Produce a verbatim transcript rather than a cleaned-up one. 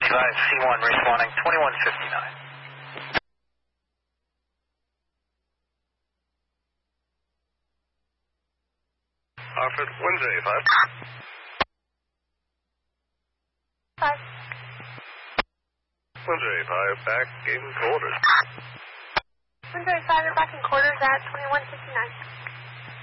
five C one responding twenty-one fifty-nine. Hartford, one J five. Five. one J five, back in quarters. one J five, you're back in quarters at twenty-one fifty-nine.